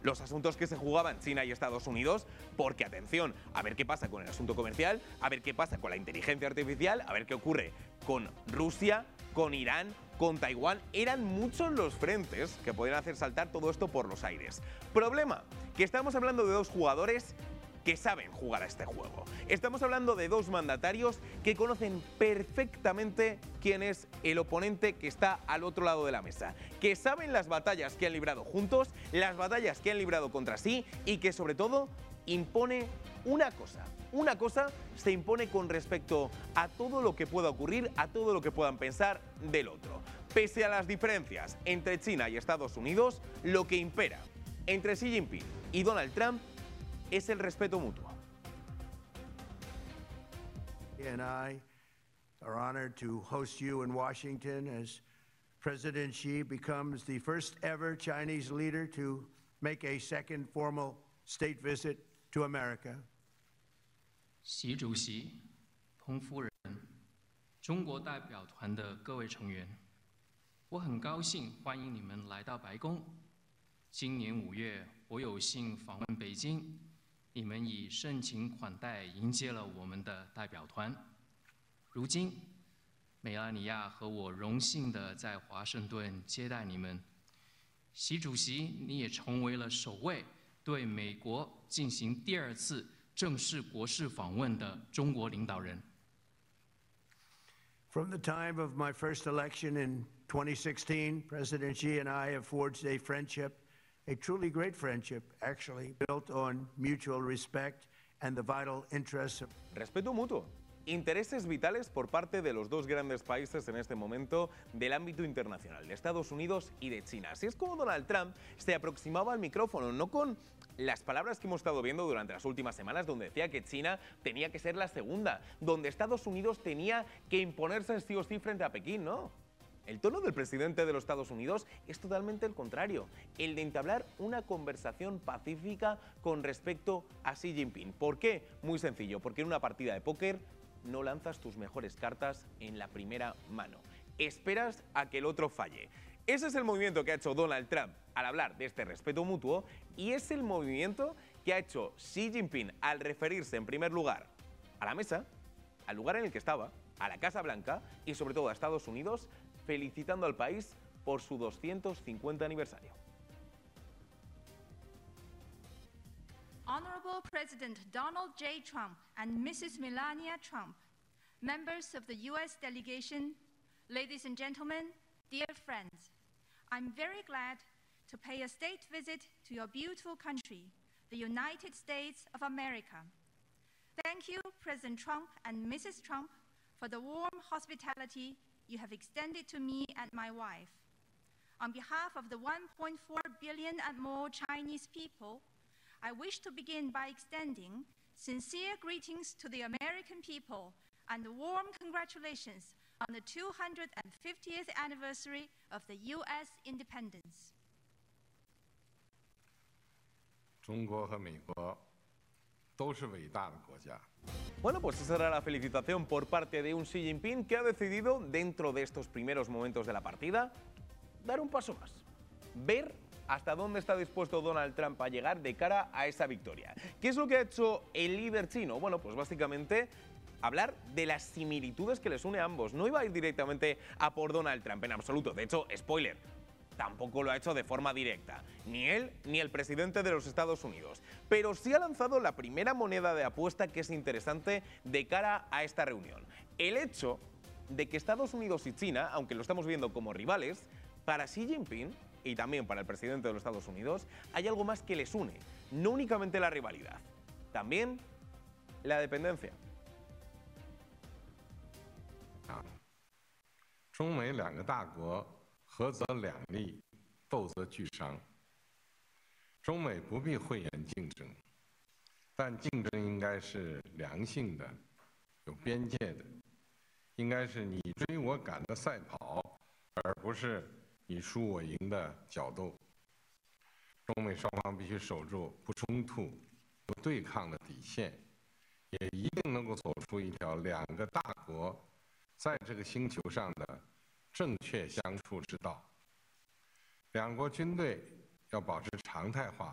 los asuntos que se jugaban China y Estados Unidos, porque atención, a ver qué pasa con el asunto comercial, a ver qué pasa con la inteligencia artificial, a ver qué ocurre con Rusia, con Irán, con Taiwán. Eran muchos los frentes que podían hacer saltar todo esto por los aires. Problema, que estamos hablando de dos jugadores que saben jugar a este juego. Estamos hablando de dos mandatarios que conocen perfectamente quién es el oponente que está al otro lado de la mesa, que saben las batallas que han librado juntos, las batallas que han librado contra sí y que sobre todo impone una cosa. Una cosa se impone con respecto a todo lo que pueda ocurrir, a todo lo que puedan pensar del otro. Pese a las diferencias entre China y Estados Unidos, lo que impera entre Xi Jinping y Donald Trump es el respeto mutuo. And I are honored to host you in Washington as President Xi becomes the first ever Chinese leader to make a second formal state visit to America. 习主席、彭夫人、中国代表团的各位成员，我很高兴欢迎你们来到白宫。今年5月，我有幸访问北京。 你们以盛情款待迎接了我们的代表团。如今，梅拉尼亚和我荣幸地在华盛顿接待你们。习主席，你也成为了首位对美国进行第2次正式国事访问的中国领导人。 From the time of my first election in 2016, President Xi and I have forged a friendship. A truly great friendship, actually, built on mutual respect and the vital interests of... Respeto mutuo. Intereses vitales por parte de los dos grandes países en este momento del ámbito internacional, de Estados Unidos y de China. Así es como Donald Trump se aproximaba al micrófono, no con las palabras que hemos estado viendo durante las últimas semanas, donde decía que China tenía que ser la segunda, donde Estados Unidos tenía que imponerse sí o sí frente a Pekín, ¿no? El tono del presidente de los Estados Unidos es totalmente el contrario, el de entablar una conversación pacífica con respecto a Xi Jinping. ¿Por qué? Muy sencillo, porque en una partida de póker no lanzas tus mejores cartas en la primera mano. Esperas a que el otro falle. Ese es el movimiento que ha hecho Donald Trump al hablar de este respeto mutuo y es el movimiento que ha hecho Xi Jinping al referirse en primer lugar a la mesa, al lugar en el que estaba, a la Casa Blanca y sobre todo a Estados Unidos, felicitando al país por su 250 aniversario. Honorable President Donald J. Trump and Mrs. Melania Trump, members of the U.S. delegation, ladies and gentlemen, dear friends, I'm very glad to pay a state visit to your beautiful country, the United States of America. Thank you, President Trump and Mrs. Trump, for the warm hospitality you have extended to me and my wife. On behalf of the 1.4 billion and more Chinese people, I wish to begin by extending sincere greetings to the American people and warm congratulations on the 250th anniversary of the U.S. independence. 中国和美国都是伟大的国家。 Bueno, pues esa era la felicitación por parte de un Xi Jinping que ha decidido, dentro de estos primeros momentos de la partida, dar un paso más. Ver hasta dónde está dispuesto Donald Trump a llegar de cara a esa victoria. ¿Qué es lo que ha hecho el líder chino? Bueno, pues básicamente hablar de las similitudes que les une a ambos. No iba a ir directamente a por Donald Trump en absoluto. De hecho, spoiler, tampoco lo ha hecho de forma directa, ni él ni el presidente de los Estados Unidos. Pero sí ha lanzado la primera moneda de apuesta que es interesante de cara a esta reunión. El hecho de que Estados Unidos y China, aunque lo estamos viendo como rivales, para Xi Jinping y también para el presidente de los Estados Unidos, hay algo más que les une, no únicamente la rivalidad, también la dependencia. 中美两个大国合则两利，斗则俱伤。中美不必讳言竞争，但竞争应该是良性的、有边界的，应该是你追我赶的赛跑，而不是你输我赢的角斗。中美双方必须守住不冲突、不对抗的底线，也一定能够走出一条两个大国在这个星球上的正确相处之道。两国军队要保持常态化